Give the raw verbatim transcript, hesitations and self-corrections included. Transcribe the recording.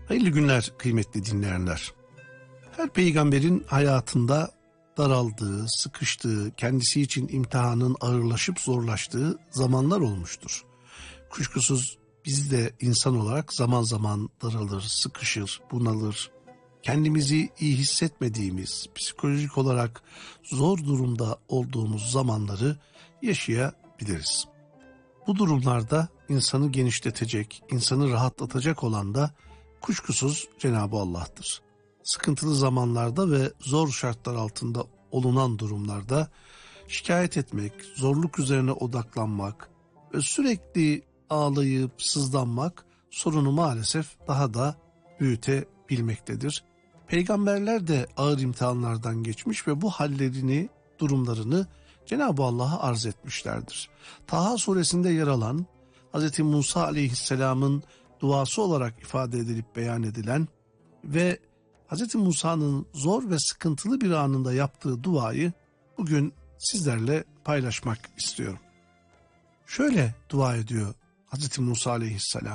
Hayırlı günler kıymetli dinleyenler. Her peygamberin hayatında daraldığı, sıkıştığı, kendisi için imtihanın ağırlaşıp zorlaştığı zamanlar olmuştur. Kuşkusuz biz de insan olarak zaman zaman daralır, sıkışır, bunalır. Kendimizi iyi hissetmediğimiz, psikolojik olarak zor durumda olduğumuz zamanları yaşayabiliriz. Bu durumlarda insanı genişletecek, insanı rahatlatacak olan da kuşkusuz Cenab-ı Allah'tır. Sıkıntılı zamanlarda ve zor şartlar altında olunan durumlarda şikayet etmek, zorluk üzerine odaklanmak ve sürekli ağlayıp sızlanmak sorunu maalesef daha da büyütebilmektedir. Peygamberler de ağır imtihanlardan geçmiş ve bu hallerini, durumlarını Cenab-ı Allah'a arz etmişlerdir. Taha suresinde yer alan Hz. Musa aleyhisselamın duası olarak ifade edilip beyan edilen ve Hz. Musa'nın zor ve sıkıntılı bir anında yaptığı duayı bugün sizlerle paylaşmak istiyorum. Şöyle dua ediyor Hz. Musa aleyhisselam.